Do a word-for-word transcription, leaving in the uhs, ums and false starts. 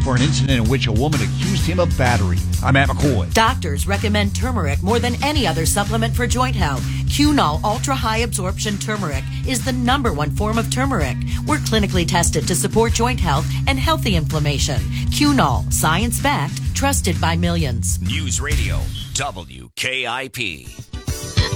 for an incident in which a woman accused him of battery. I'm Matt McCoy. Doctors recommend turmeric more than any other supplement for joint health. Cunol Ultra High Absorption Turmeric is the number one form of turmeric. We're clinically tested to support joint health and healthy inflammation. Cunol, science-backed, trusted by millions. News Radio, W K I P.